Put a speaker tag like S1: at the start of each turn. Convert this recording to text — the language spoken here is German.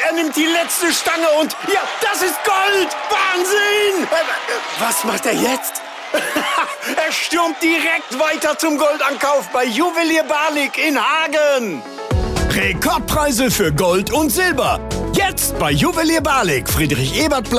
S1: er nimmt die letzte Stange und ja, das ist Gold! Wahnsinn! Was macht er jetzt? Er stürmt direkt weiter zum Goldankauf bei Juwelier Barlik in Hagen.
S2: Rekordpreise für Gold und Silber. Jetzt bei Juwelier Barlik, Friedrich-Ebert-Platz.